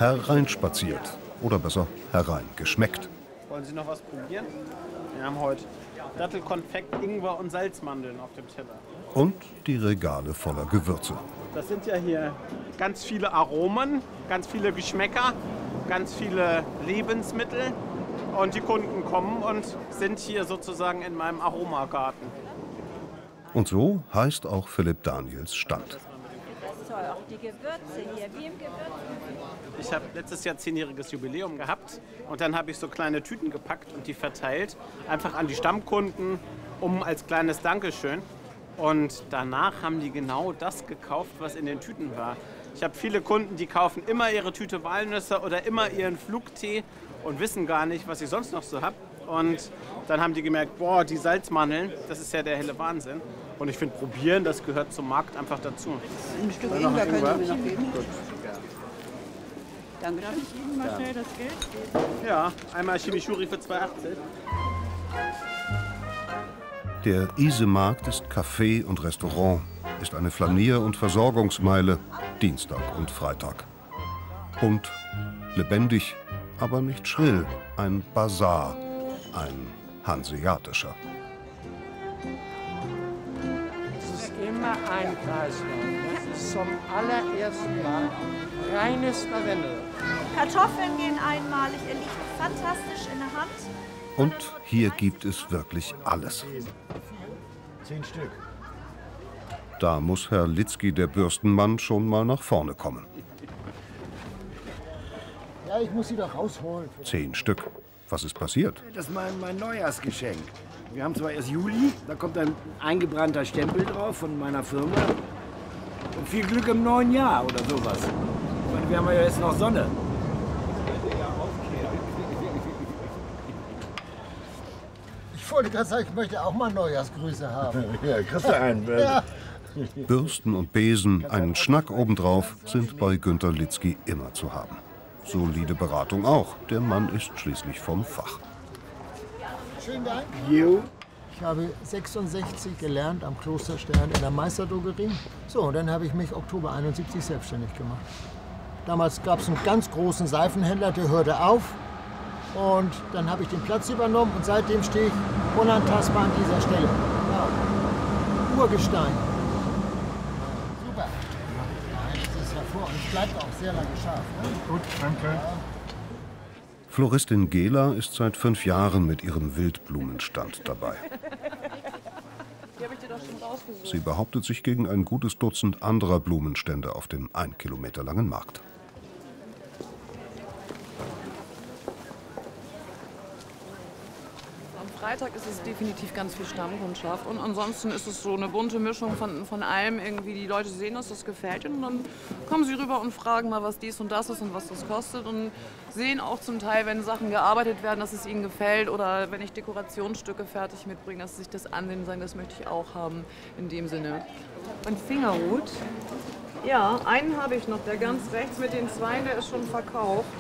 hereinspaziert. Oder besser, hereingeschmeckt. Wollen Sie noch was probieren? Wir haben heute Dattelkonfekt, Ingwer und Salzmandeln auf dem Teller. Und die Regale voller Gewürze. Das sind ja hier ganz viele Aromen, ganz viele Geschmäcker, ganz viele Lebensmittel. Und die Kunden kommen und sind hier sozusagen in meinem Aromagarten. Und so heißt auch Philipp Daniels Stand. Das ist toll, auch die Gewürze hier, wie im Gewürz. Ich habe letztes Jahr 10-jähriges Jubiläum gehabt und dann habe ich so kleine Tüten gepackt und die verteilt, einfach an die Stammkunden, als kleines Dankeschön. Und danach haben die genau das gekauft, was in den Tüten war. Ich habe viele Kunden, die kaufen immer ihre Tüte Walnüsse oder immer ihren Flugtee und wissen gar nicht, was ich sonst noch so habe. Und dann haben die gemerkt, boah, die Salzmandeln, das ist ja der helle Wahnsinn. Und ich finde, probieren, das gehört zum Markt einfach dazu. Ein Stück Ingwer können Sie mir noch geben? Gut. Danke. Darf ich Ihnen mal schnell das Geld geben? Ja, einmal Chimichurri für 2,80. Der Ise-Markt ist Café und Restaurant, ist eine Flanier- und Versorgungsmeile, Dienstag und Freitag. Bunt, lebendig, aber nicht schrill, ein Basar, ein hanseatischer. Es ist immer ein Kreislauf. Das ist zum allerersten Mal reines Lavendel. Kartoffeln gehen einmalig, er liegt fantastisch in der Hand. Und hier gibt es wirklich alles. 10 Stück. Da muss Herr Litzky, der Bürstenmann, schon mal nach vorne kommen. Ja, ich muss sie doch rausholen. 10 Stück. Was ist passiert? Das ist mein Neujahrsgeschenk. Wir haben zwar erst Juli, da kommt ein eingebrannter Stempel drauf von meiner Firma. Und viel Glück im neuen Jahr oder sowas. Ich meine, wir haben ja jetzt noch Sonne. Ich wollte gerade sagen, ich möchte auch mal Neujahrsgrüße haben. Ja, kriegst du einen. Ja. Bürsten und Besen, einen Schnack obendrauf, sind bei Günter Litzky immer zu haben. Solide Beratung auch. Der Mann ist schließlich vom Fach. Schönen Dank. Jo. Ich habe 66 gelernt am Klosterstern in der Meisterdrogerie. So, und dann habe ich mich Oktober 71 selbstständig gemacht. Damals gab es einen ganz großen Seifenhändler, der hörte auf. Und dann habe ich den Platz übernommen und seitdem stehe ich unantastbar an dieser Stelle. Ja. Urgestein. Super. Ja, das ist hervorragend. Es bleibt auch sehr lange scharf. Ne? Gut, danke. Ja. Floristin Gehler ist seit 5 Jahren mit ihrem Wildblumenstand dabei. Die habe ich dir doch schon rausgesucht. Sie behauptet sich gegen ein gutes Dutzend anderer Blumenstände auf dem 1 Kilometer langen Markt. Am Freitag ist es definitiv ganz viel Stammkundschaft und ansonsten ist es so eine bunte Mischung von allem. Irgendwie die Leute sehen, dass das gefällt ihnen und dann kommen sie rüber und fragen mal, was dies und das ist und was das kostet und sehen auch zum Teil, wenn Sachen gearbeitet werden, dass es ihnen gefällt oder wenn ich Dekorationsstücke fertig mitbringe, dass sie sich das ansehen und sagen, das möchte ich auch haben in dem Sinne. Und Fingerhut. Ja, einen habe ich noch, der ganz rechts mit den 2, der ist schon verkauft.